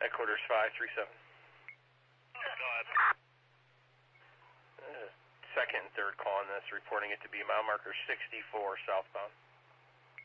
Headquarters 537. Go ahead. Second and third call on this, reporting it to be mile marker 64 southbound.